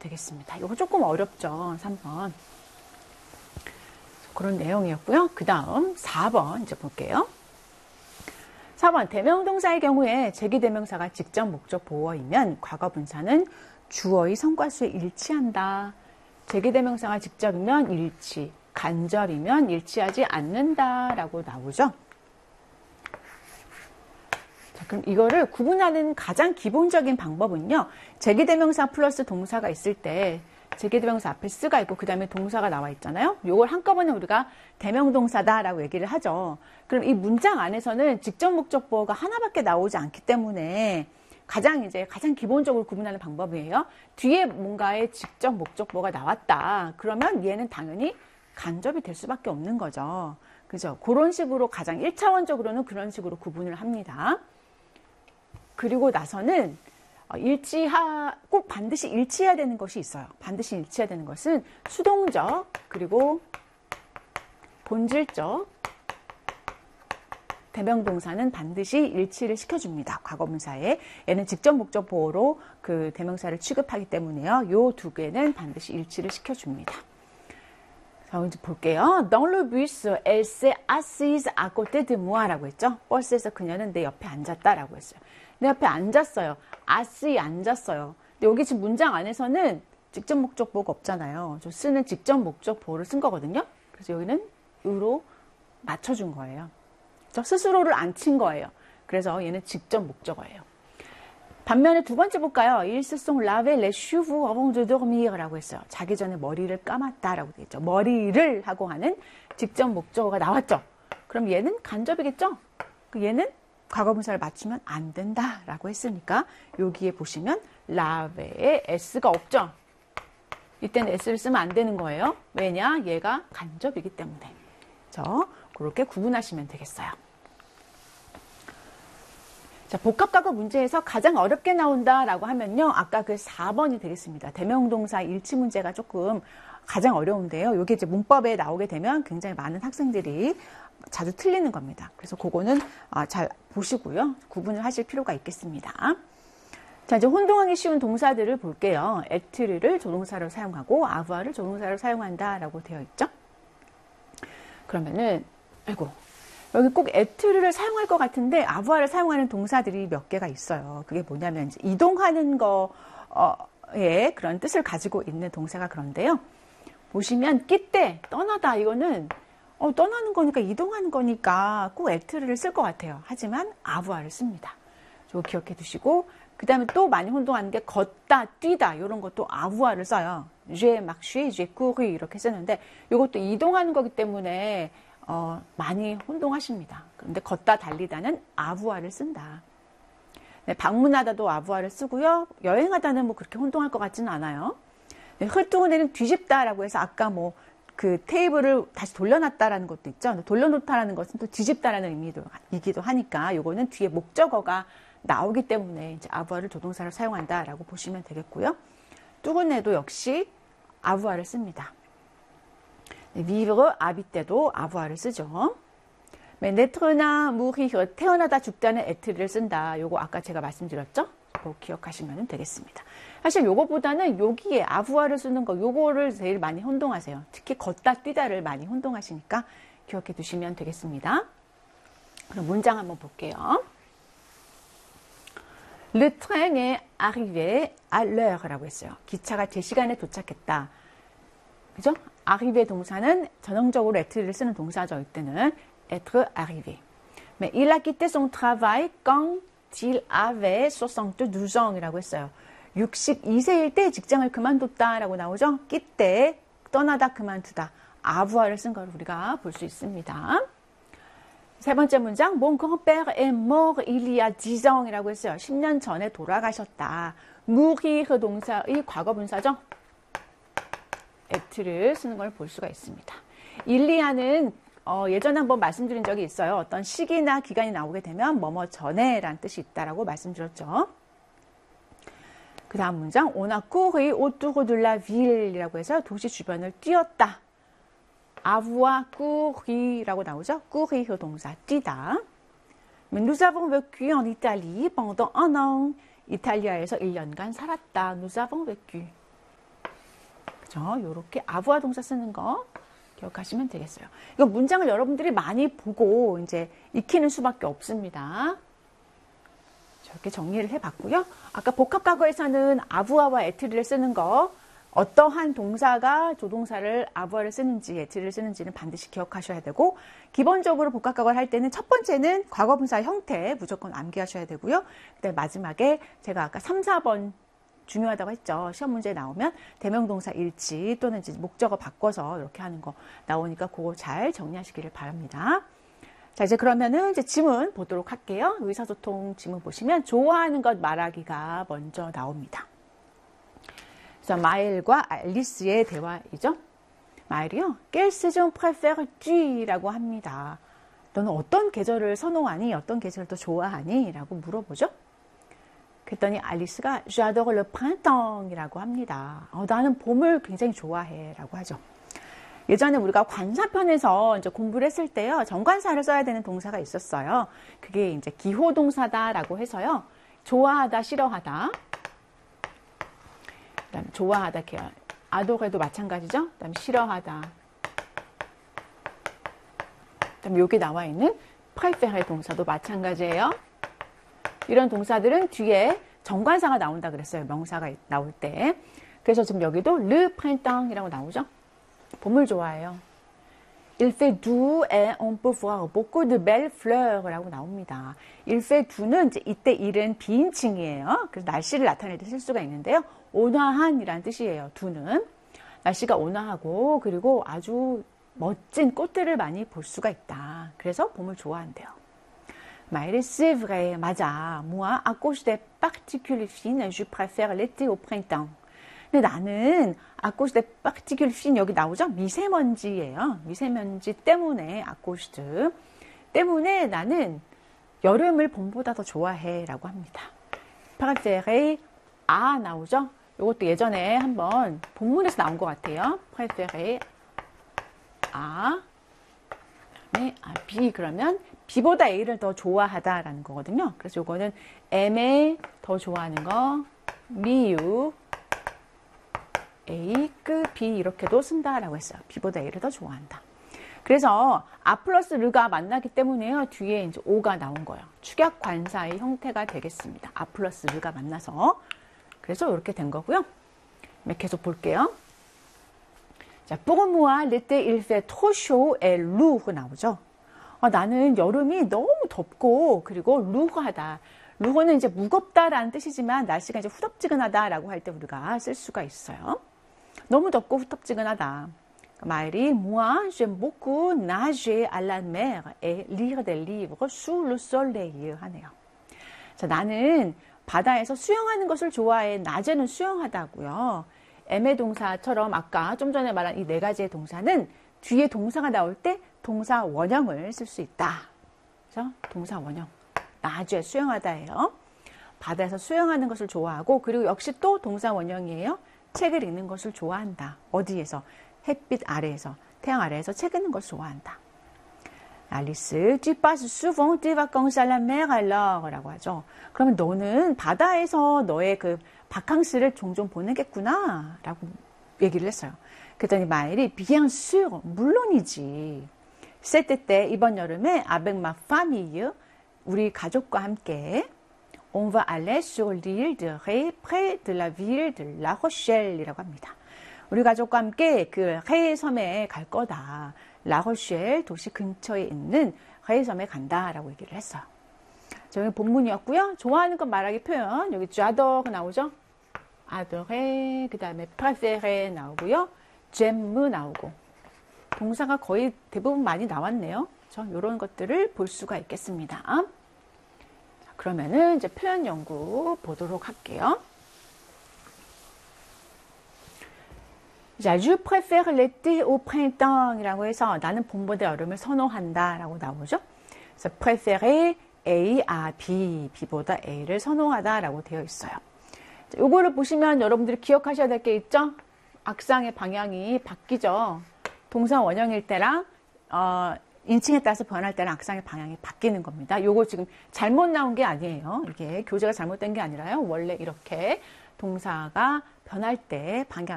되겠습니다. 이거 조금 어렵죠. 3번. 그런 내용이었고요. 그 다음 4번 이제 볼게요. 4번 대명동사의 경우에 제기대명사가 직접 목적 보어이면 과거분사는 주어의 성과수에 일치한다. 제기대명사가 직접이면 일치, 간접이면 일치하지 않는다라고 나오죠. 자, 그럼 이거를 구분하는 가장 기본적인 방법은요. 제기대명사 플러스 동사가 있을 때 제기대명사 앞에 쓰가 있고 그 다음에 동사가 나와 있잖아요. 이걸 한꺼번에 우리가 대명동사다라고 얘기를 하죠. 그럼 이 문장 안에서는 직접 목적 보어가 하나밖에 나오지 않기 때문에 가장 기본적으로 구분하는 방법이에요. 뒤에 뭔가의 직접 목적 보어가 나왔다. 그러면 얘는 당연히 간접이 될 수밖에 없는 거죠. 그죠? 그런 식으로 가장 1차원적으로는 그런 식으로 구분을 합니다. 그리고 나서는 꼭 반드시 일치해야 되는 것이 있어요. 반드시 일치해야 되는 것은 수동적, 그리고 본질적 대명동사는 반드시 일치를 시켜줍니다. 과거분사에. 얘는 직접 목적 보어로 그 대명사를 취급하기 때문에요. 요 두 개는 반드시 일치를 시켜줍니다. 자, 이제 볼게요. Dans le bus, elle s'est assise à côté de moi 라고 했죠. 버스에서 그녀는 내 옆에 앉았다라고 했어요. 내 옆에 앉았어요. 아스이 앉았어요. 근데 여기 지금 문장 안에서는 직접 목적 보어가 없잖아요. 저 쓰는 직접 목적 보어를 쓴 거거든요. 그래서 여기는 으로 맞춰준 거예요. 저 스스로를 앉힌 거예요. 그래서 얘는 직접 목적어예요. 반면에 두 번째 볼까요? Ils se sont lavé les cheveux avant de dormir 라고 했어요. 자기 전에 머리를 감았다라고 되어 있죠. 머리를 하고 하는 직접 목적어가 나왔죠. 그럼 얘는 간접이겠죠? 얘는 과거분사를 맞추면 안 된다라고 했으니까 여기에 보시면 lave에 s가 없죠. 이때는 s를 쓰면 안 되는 거예요. 왜냐? 얘가 간접이기 때문에. 그렇게 구분하시면 되겠어요. 자, 복합과거 문제에서 가장 어렵게 나온다라고 하면요. 아까 그 4번이 되겠습니다. 대명동사 일치 문제가 조금 가장 어려운데요. 이게 이제 문법에 나오게 되면 굉장히 많은 학생들이 자주 틀리는 겁니다. 그래서 그거는 잘 보시고요. 구분을 하실 필요가 있겠습니다. 자, 이제 혼동하기 쉬운 동사들을 볼게요. 에트르를 조동사로 사용하고 아부아를 조동사로 사용한다라고 되어 있죠. 그러면은 여기 꼭 에트르를 사용할 것 같은데 아부아를 사용하는 동사들이 몇 개가 있어요. 그게 뭐냐면 이제 이동하는 거에 그런 뜻을 가지고 있는 동사가 그런데요. 보시면 끼때 떠나다 이거는 떠나는 거니까 이동하는 거니까 꼭 에트르를 쓸 것 같아요. 하지만 아부아를 씁니다. 저거 기억해 두시고 그 다음에 또 많이 혼동하는 게 걷다, 뛰다 이런 것도 아부아를 써요. j'ai marché, j'ai couru 이렇게 쓰는데 이것도 이동하는 거기 때문에 많이 혼동하십니다. 그런데 걷다, 달리다는 아부아를 쓴다. 네, 방문하다도 아부아를 쓰고요. 여행하다는 뭐 그렇게 혼동할 것 같지는 않아요. 네, 헐뚱은에는 뒤집다라고 해서 아까 뭐 그 테이블을 다시 돌려놨다라는 것도 있죠. 돌려놓다라는 것은 또 뒤집다라는 의미이기도 하니까 요거는 뒤에 목적어가 나오기 때문에 이제 아부아를 조동사로 사용한다라고 보시면 되겠고요. 뚜근에도 역시 아부아를 씁니다. vivre, habiter도 아부아를 쓰죠. naître나 mourir, 태어나다 죽다는 에트를 쓴다. 요거 아까 제가 말씀드렸죠? 그거 기억하시면 되겠습니다. 사실 요거보다는 여기에 아부아를 쓰는 거 요거를 제일 많이 혼동하세요. 특히 걷다 뛰다를 많이 혼동하시니까 기억해 두시면 되겠습니다. 그럼 문장 한번 볼게요. Le train est arrivé à l'heure 라고 했어요. 기차가 제 시간에 도착했다. 그죠? arrivé 동사는 전형적으로 에트를 쓰는 동사죠. 이때는 être arrivé. Mais il a quitté son travail quand il avait 72 ans 이라고 했어요. 62세일 때 직장을 그만뒀다라고 나오죠. 끼때 떠나다 그만두다. 아부아를 쓴 걸 우리가 볼 수 있습니다. 세 번째 문장, Mon grand-père est mort il y a 10 ans 이라고 했어요. 10년 전에 돌아가셨다. mourir 동사의 과거분사죠. 에트를 쓰는 걸 볼 수가 있습니다. 일리아는 예전에 한번 말씀드린 적이 있어요. 어떤 시기나 기간이 나오게 되면 뭐뭐 전에 라는 뜻이 있다라고 말씀드렸죠. 그 다음 문장, On a couru autour de la ville 이라고 해서 도시 주변을 뛰었다. avoir courir 라고 나오죠. courir 동사, 뛰다. Nous avons vécu en Italie pendant un an. 이탈리아에서 1년간 살았다. Nous avons vécu. 그죠? 요렇게 avoir 동사 쓰는 거 기억하시면 되겠어요. 이거 문장을 여러분들이 많이 보고 이제 익히는 수밖에 없습니다. 이렇게 정리를 해봤고요. 아까 복합과거에서는 avoir와 에트리를 쓰는 거, 어떠한 동사가 조동사를 avoir를 쓰는지, 에트리를 쓰는지는 반드시 기억하셔야 되고, 기본적으로 복합과거를 할 때는 첫 번째는 과거분사 형태 무조건 암기하셔야 되고요. 그다음에 마지막에 제가 아까 3, 4번 중요하다고 했죠. 시험 문제에 나오면 대명동사 일치 또는 이제 목적어 바꿔서 이렇게 하는 거 나오니까 그거 잘 정리하시기를 바랍니다. 자, 이제 그러면은 이제 지문 보도록 할게요. 의사소통 지문 보시면 좋아하는 것 말하기가 먼저 나옵니다. 그래서 마일과 앨리스의 대화이죠. 마일이요. Quelle saison préfères-tu? 라고 합니다. 너는 어떤 계절을 선호하니? 어떤 계절을 더 좋아하니? 라고 물어보죠. 그랬더니 앨리스가 J'adore le printemps 이라고 합니다. 나는 봄을 굉장히 좋아해 라고 하죠. 예전에 우리가 관사편에서 이제 공부를 했을 때요, 정관사를 써야 되는 동사가 있었어요. 그게 이제 기호동사다라고 해서요, 좋아하다, 싫어하다. 그다음에 좋아하다, 아도레도 마찬가지죠. 그다음에 싫어하다. 그다음에 여기 나와 있는 préférer 동사도 마찬가지예요. 이런 동사들은 뒤에 정관사가 나온다 그랬어요. 명사가 나올 때. 그래서 지금 여기도 le printemps 이라고 나오죠. 봄을 좋아해요. Il fait doux et on peut voir beaucoup de belles fleurs 라고 나옵니다. Il fait dous는 이제 이때 일은 비인칭이에요. 그래서 날씨를 나타낼 때 쓸 수가 있는데요. 온화한이라는 뜻이에요. dous는. 날씨가 온화하고 그리고 아주 멋진 꽃들을 많이 볼 수가 있다. 그래서 봄을 좋아한대요. Mais c'est vrai, 맞아. Moi, à cause des particules fines, je préfère l'été au printemps. 근데 나는 아코스트 파티큘 핀 여기 나오죠? 미세먼지예요. 미세먼지 때문에 아코스트 때문에 나는 여름을 봄보다 더 좋아해 라고 합니다. 프레페레 아 나오죠? 이것도 예전에 한번 본문에서 나온 것 같아요. 프레페레 아 그다음에 비 그러면 비보다 A를 더 좋아하다라는 거거든요. 그래서 이거는 M에 더 좋아하는 거 미유 A, 그, B 이렇게도 쓴다라고 했어요. B보다 A를 더 좋아한다. 그래서 아 플러스 르가 만나기 때문에요. 뒤에 이제 오가 나온 거예요. 축약 관사의 형태가 되겠습니다. 아 플러스 르가 만나서. 그래서 이렇게 된 거고요. 계속 볼게요. 자, pour moi, l'été il fait trop chaud et lourd 나오죠. 나는 여름이 너무 덥고 그리고 lourd하다. lourd는 이제 무겁다라는 뜻이지만 날씨가 이제 후덥지근하다라고 할 때 우리가 쓸 수가 있어요. 너무 덥고 후텁지근하다. 마일이 moi j'aime beaucoup nager à la mer et lire des livres sous le soleil 하네요. 자, 나는 바다에서 수영하는 것을 좋아해. 낮에는 수영하다고요. 애매 동사처럼 아까 좀 전에 말한 이 네 가지의 동사는 뒤에 동사가 나올 때 동사 원형을 쓸 수 있다. 그렇죠? 동사 원형. 낮에 수영하다예요. 바다에서 수영하는 것을 좋아하고 그리고 역시 또 동사 원형이에요. 책을 읽는 것을 좋아한다. 어디에서? 햇빛 아래에서, 태양 아래에서 책 읽는 것을 좋아한다. 알리스, tu passes souvent tes vacances à la mer alors? 라고 하죠. 그러면 너는 바다에서 너의 그 바캉스를 종종 보내겠구나. 라고 얘기를 했어요. 그랬더니 마일이 bien sûr, 물론이지. cet été, 이번 여름에 avec ma famille, 우리 가족과 함께 On va aller sur l'île de Ré, près de la ville de La Rochelle 이라고 합니다. 우리 가족과 함께 그 레 섬에 갈 거다. 라로쉘 도시 근처에 있는 레 섬에 간다라고 얘기를 했어요. 여기 본문이었고요. 좋아하는 것 말하기 표현 여기 j'adore 나오죠. adorer 그 다음에 préférer 나오고요. j'aime 나오고 동사가 거의 대부분 많이 나왔네요. 이런 것들을 볼 수가 있겠습니다. 그러면은 이제 표현 연구 보도록 할게요. 자, je préfère l'été au printemps 이라고 해서 나는 봄보다 여름을 선호한다 라고 나오죠. 그래서 préférer A, A, B, B보다 A를 선호하다 라고 되어 있어요. 자, 요거를 보시면 여러분들이 기억하셔야 될 게 있죠. 악상의 방향이 바뀌죠. 동사 원형일 때랑 인칭에 따라서 변할 때는 악상의 방향이 바뀌는 겁니다. 요거 지금 잘못 나온 게 아니에요. 이게 교재가 잘못된 게 아니라요. 원래 이렇게 동사가 변할 때 방향